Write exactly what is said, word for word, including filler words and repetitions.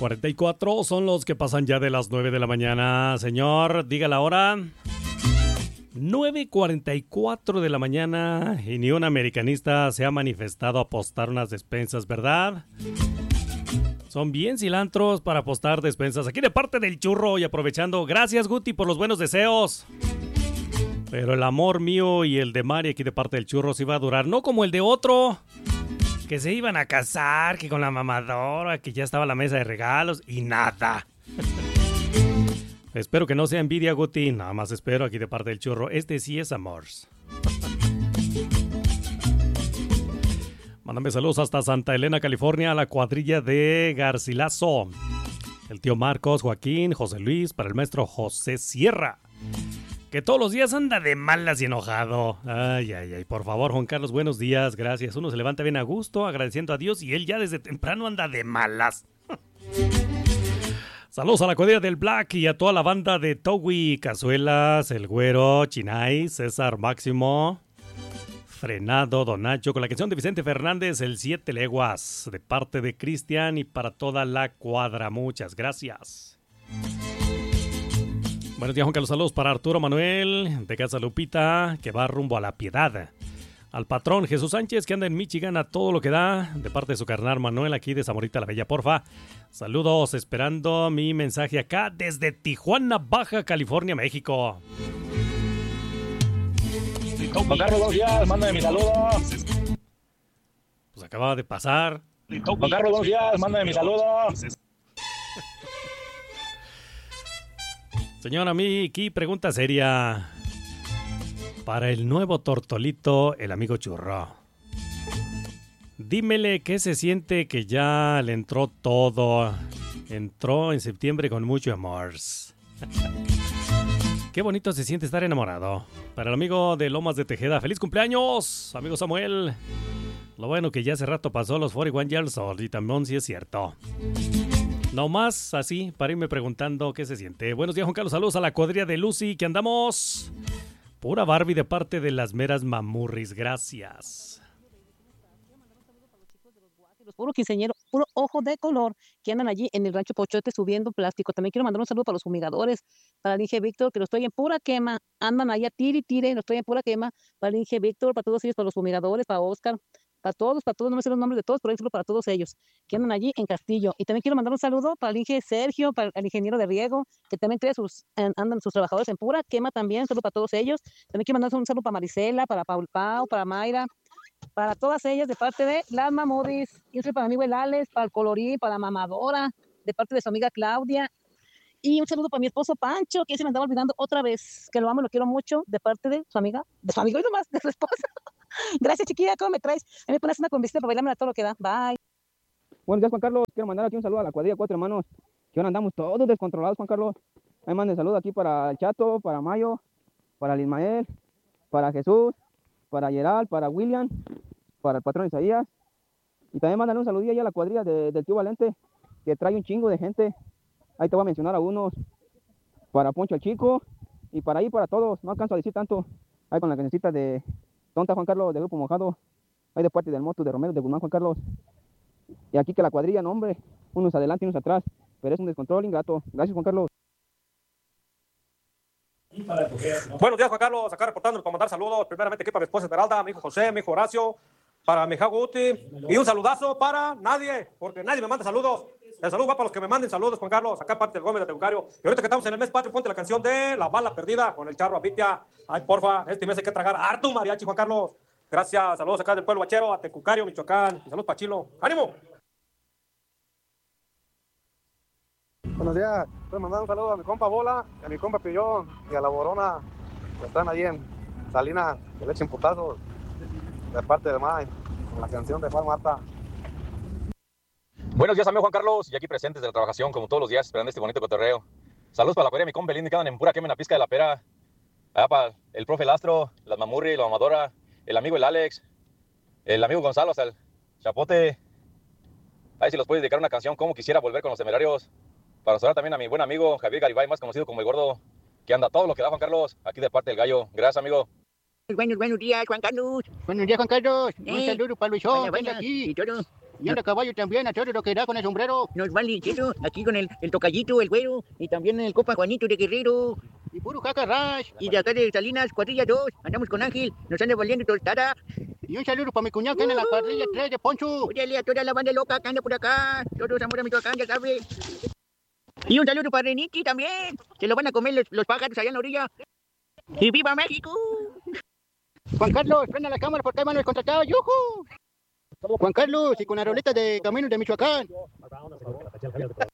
cuarenta y cuatro son los que pasan ya de las nueve de la mañana. Señor, diga la hora. nueve cuarenta y cuatro de la mañana y ni un americanista se ha manifestado a apostar unas despensas, ¿verdad? Son bien cilantros para apostar despensas. Aquí de parte del churro y aprovechando. Gracias, Guti, por los buenos deseos. Pero el amor mío y el de Mari aquí de parte del churro sí va a durar. No como el de otro. Que se iban a casar, que con la mamadora, que ya estaba la mesa de regalos y nada. Espero que no sea envidia, Guti. Nada más espero aquí de parte del churro. Este sí es amor. Mándame saludos hasta Santa Elena, California, a la cuadrilla de Garcilaso. El tío Marcos, Joaquín, José Luis, para el maestro José Sierra. Que todos los días anda de malas y enojado. Ay, ay, ay. Por favor, Juan Carlos, buenos días. Gracias. Uno se levanta bien a gusto, agradeciendo a Dios, y él ya desde temprano anda de malas. Saludos a la cuadrilla del Black y a toda la banda de Towi, Cazuelas, El Güero, Chinay, César Máximo, Frenado, Don Nacho, con la canción de Vicente Fernández, El Siete Leguas, de parte de Cristian y para toda la cuadra. Muchas gracias. Buenos días, Juan Carlos. Saludos para Arturo Manuel, de Casa Lupita, que va rumbo a La Piedad. Al patrón Jesús Sánchez, que anda en Michigan a todo lo que da, de parte de su carnal Manuel, aquí de Zamorita la Bella, porfa. Saludos, esperando mi mensaje acá desde Tijuana, Baja California, México. Juan Carlos, buenos días, mándame mi saludo. Pues acaba de pasar. Juan Carlos, buenos días, mándame mi saludo. Señora Miki, pregunta seria. Para el nuevo tortolito, el amigo churro. Dímele qué se siente que ya le entró todo. Entró en septiembre con mucho amor. Qué bonito se siente estar enamorado. Para el amigo de Lomas de Tejeda, ¡feliz cumpleaños, amigo Samuel! Lo bueno que ya hace rato pasó los cuarenta y uno Years Old y también sí es cierto. No más así para irme preguntando qué se siente. Buenos días, Juan Carlos. Saludos a la cuadrilla de Lucy, que andamos. Pura Barbie de parte de las meras mamurris. Gracias. Los puros quinceañeros, puro ojo de color, que andan allí en el rancho Pochote subiendo plástico. También quiero mandar un saludo para los fumigadores, para el Inge Víctor, que lo estoy en pura quema. Andan allá, tire y tire, lo estoy en pura quema. Para el Inge Víctor, para todos ellos, para los fumigadores, para Oscar, para todos, para todos, no me sé los nombres de todos, pero hay solo para todos ellos, que andan allí en Castillo. Y también quiero mandar un saludo para el Inge Sergio, para el ingeniero de riego, que también trae sus, andan sus trabajadores en pura quema también, solo para todos ellos. También quiero mandar un saludo para Marisela, para Paul Pau, para Mayra, para todas ellas de parte de las Mamudis. Y un saludo para mi amigo el Alex, para el Colorín, para la Mamadora, de parte de su amiga Claudia. Y un saludo para mi esposo Pancho, que se me andaba olvidando otra vez, que lo amo y lo quiero mucho, de parte de su amiga, de su amigo y nomás, de su esposa. Gracias, chiquilla, ¿cómo me traes? A mí me pones una convicción para bailarme a todo lo que da. Bye. Buenos días, Juan Carlos. Quiero mandar aquí un saludo a la cuadrilla Cuatro Hermanos, que ahora andamos todos descontrolados, Juan Carlos. Ahí manden saludo aquí para el Chato, para Mayo, para el Ismael, para Jesús, para Gerald, para William, para el patrón Isaías. Y también mandan un saludillo ahí a la cuadrilla de, del tío Valente, que trae un chingo de gente. Ahí te voy a mencionar a unos. Para Poncho el Chico y para ahí, para todos. No alcanzo a decir tanto. Ahí con la que necesita de Tonta, Juan Carlos, de Grupo Mojado. Ahí de parte del Moto, de Romero, de Guzmán, Juan Carlos. Y aquí que la cuadrilla, no, hombre. Unos adelante y unos atrás. Pero es un descontrol ingrato. Gracias, Juan Carlos. Buenos días, Juan Carlos. Acá reportando para mandar saludos. Primeramente aquí para mi esposa Esmeralda, mi hijo José, mi hijo Horacio, para mi hija Guti. Y un saludazo para nadie, porque nadie me manda saludos. El saludo va para los que me manden saludos, Juan Carlos. Acá parte del Gómez de Teucario. Y ahorita que estamos en el mes patrio, ponte la canción de La Bala Perdida con el Charro Abitia. Ay, porfa, este mes hay que tragar harto mariachi, Juan Carlos. Gracias. Saludos acá del pueblo bachero, a Tecucario, Michoacán. Y saludos para Chilo. ¡Ánimo! Buenos días. Estoy mandando un saludo a mi compa Bola, a mi compa Pillón y a la Borona, que están ahí en Salinas, que le echen putazos de parte de May, con la canción de Juan Mata. Buenos días, amigo Juan Carlos, y aquí presentes de la trabajación, como todos los días, esperando este bonito cotorreo. Saludos para la cuadrilla de mi compa Belinda, que andan en pura quema en la pizca de la pera. Allá para el profe Lastro, las Mamurri, la Mamadora, el amigo el Alex, el amigo Gonzalo, hasta el Chapote. Ahí si los puedes dedicar una canción, como quisiera volver con los temerarios. Para saludar también a mi buen amigo Javier Garibay, más conocido como el Gordo, que anda todo lo que da, Juan Carlos, aquí de parte del Gallo. Gracias, amigo. Buenos, buenos días, Juan Carlos. Buenos días, Juan Carlos. Un Eh, saludo para Luisón, buenas, que anda buenas. aquí. Y todo. Y anda caballo también, a todo lo que da con el sombrero. Nos vale, ¿cierto? Aquí con el, el tocallito, el güero, y también el copa Juanito de Guerrero. Y puro jacarrash. Y de acá de Salinas, cuadrilla dos, andamos con Ángel, nos anda valiendo tostada. Y un saludo para mi cuñado que anda en la cuadrilla tres de Poncho. Órale a toda la banda loca que anda por acá. Todos amor a Michoacán, ya sabe. Y un saludo para Reniki también. Se lo van a comer los, los pájaros allá en la orilla. ¡Y viva México! Juan Carlos, prenda la cámara porque hay manos contratados, ¡yujú! Juan Carlos, y con la roleta de Caminos de Michoacán.